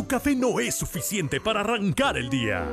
tu café no es suficiente para arrancar el día.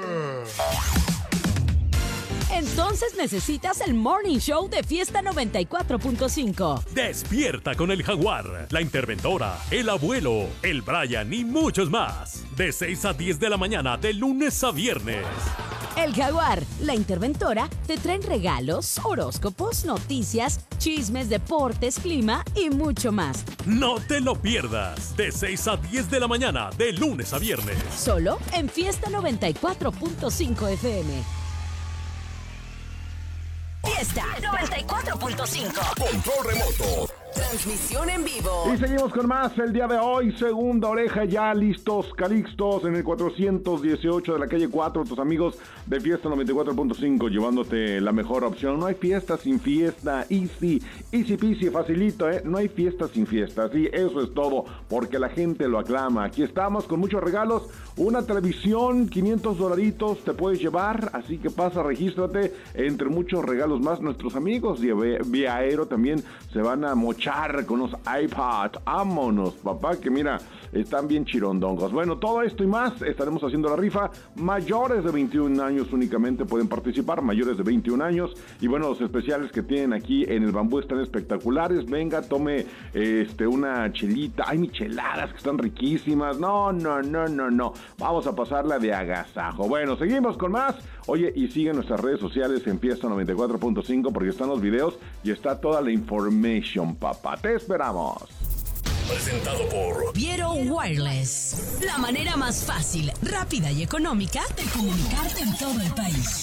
Entonces necesitas el Morning Show de Fiesta 94.5. Despierta con el Jaguar, la Interventora, el Abuelo, el Brian y muchos más. De 6 a 10 de la mañana, de lunes a viernes. El Jaguar, la Interventora, te traen regalos, horóscopos, noticias, chismes, deportes, clima y mucho más. No te lo pierdas. De 6 a 10 de la mañana, de lunes a viernes. Solo en Fiesta 94.5 FM. Fiesta 94.5. Control remoto. Transmisión en vivo. Y seguimos con más el día de hoy. Segunda oreja ya listos, calixtos en el 418 de la calle 4. Tus amigos de Fiesta 94.5 llevándote la mejor opción. No hay fiesta sin fiesta. Easy peasy, facilito, ¿eh? No hay fiesta sin fiesta. Sí, eso es todo, porque la gente lo aclama. Aquí estamos con muchos regalos. Una televisión, $500 te puedes llevar. Así que pasa, regístrate. Entre muchos regalos más, nuestros amigos de Vía Aero también se van a mochar con los iPads. Vámonos, papá, que mira, están bien chirondongos. Bueno, todo esto y más estaremos haciendo la rifa. Mayores de 21 años únicamente pueden participar, mayores de 21 años. Y bueno, los especiales que tienen aquí en el Bambú están espectaculares. Venga, tome una chelita. Hay micheladas que están riquísimas. No. Vamos a pasarla de agasajo. Bueno, seguimos con más. Oye, y sigue nuestras redes sociales en Fiesta 94.5 porque están los videos y está toda la information, papá. Te esperamos. Presentado por Viero Wireless. La manera más fácil, rápida y económica de comunicarte en todo el país.